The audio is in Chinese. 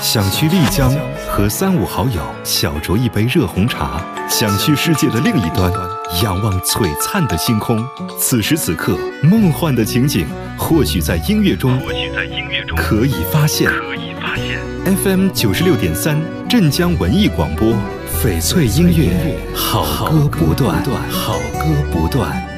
想去丽江和3、5好友小酌一杯热红茶，想去世界的另一端仰望璀璨的星空。此时此刻，梦幻的情景或许在音乐中可以发现。FM 96.3镇江文艺广播，翡翠音乐，好歌不断，好歌不断。